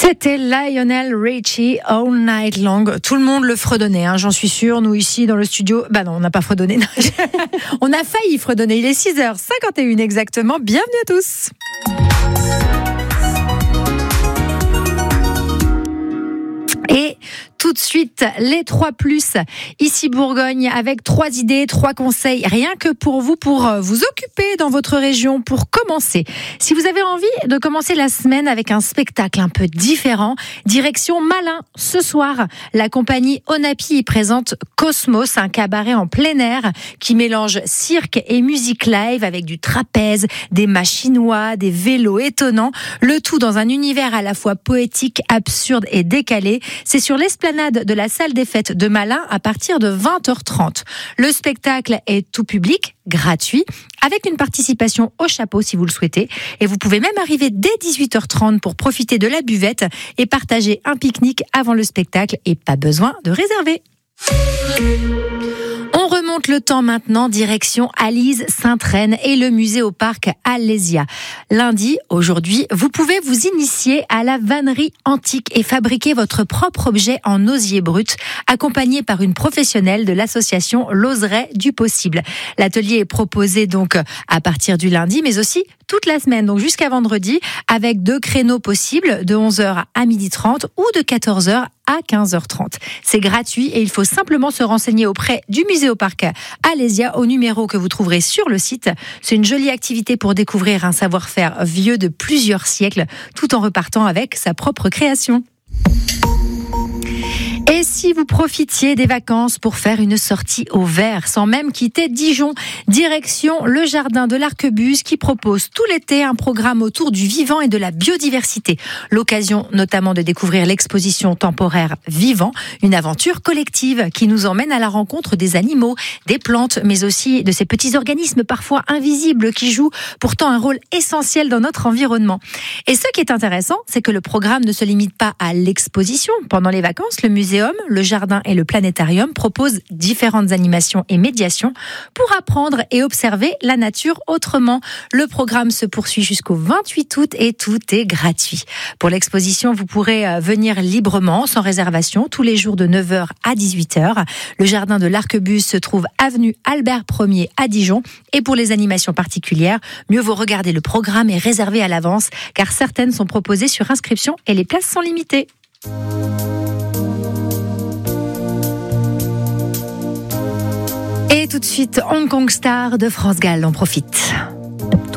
C'était Lionel Richie, All Night Long. Tout le monde le fredonnait, j'en suis sûre. Nous ici dans le studio, non, on n'a pas fredonné. On a failli fredonner. Il est 6h51 exactement. Bienvenue à tous. Et tout de suite, les 3+, ici Bourgogne, avec 3 idées, 3 conseils, rien que pour vous occuper dans votre région, pour commencer. Si vous avez envie de commencer la semaine avec un spectacle un peu différent, direction Malin. Ce soir, la compagnie Onapi présente Cosmos, un cabaret en plein air qui mélange cirque et musique live avec du trapèze, des mâts chinois, des vélos étonnants, le tout dans un univers à la fois poétique, absurde et décalé. C'est sur l'esplanade de la salle des fêtes de Malin à partir de 20h30. Le spectacle est tout public, gratuit, avec une participation au chapeau si vous le souhaitez. Et vous pouvez même arriver dès 18h30 pour profiter de la buvette et partager un pique-nique avant le spectacle et pas besoin de réserver. On remonte le temps maintenant, direction Alise, Sainte-Reine et le musée au parc Alésia. Lundi, aujourd'hui, vous pouvez vous initier à la vannerie antique et fabriquer votre propre objet en osier brut, accompagné par une professionnelle de l'association L'Oseraie du Possible. L'atelier est proposé donc à partir du lundi, mais aussi toute la semaine, donc jusqu'à vendredi, avec 2 créneaux possibles de 11h à 12h30 ou de 14h à 15h30. C'est gratuit et il faut simplement se renseigner auprès du musée au parc Alésia au numéro que vous trouverez sur le site. C'est une jolie activité pour découvrir un savoir-faire vieux de plusieurs siècles tout en repartant avec sa propre création. Et si vous profitiez des vacances pour faire une sortie au vert, sans même quitter Dijon, direction le jardin de l'Arquebuse qui propose tout l'été un programme autour du vivant et de la biodiversité. L'occasion notamment de découvrir l'exposition temporaire Vivant, une aventure collective qui nous emmène à la rencontre des animaux, des plantes, mais aussi de ces petits organismes parfois invisibles qui jouent pourtant un rôle essentiel dans notre environnement. Et ce qui est intéressant, c'est que le programme ne se limite pas à l'exposition. Pendant les vacances, le muséum, le jardin et le planétarium proposent différentes animations et médiations pour apprendre et observer la nature autrement. Le programme se poursuit jusqu'au 28 août et tout est gratuit. Pour l'exposition, vous pourrez venir librement, sans réservation, tous les jours de 9h à 18h. Le jardin de l'Arquebuse se trouve avenue Albert Ier à Dijon. Et pour les animations particulières, mieux vaut regarder le programme et réserver à l'avance, car certaines sont proposées sur inscription et les places sont limitées. Et tout de suite, Hong Kong Star de France Gall, on profite.